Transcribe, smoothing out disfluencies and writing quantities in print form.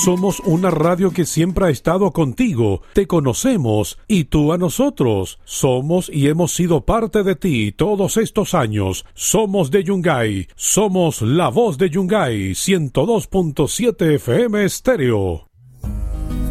Somos una radio que siempre ha estado contigo, te conocemos y tú a nosotros. Somos y hemos sido parte de ti todos estos años. Somos de Yungay, somos la voz de Yungay, 102.7 FM Estéreo.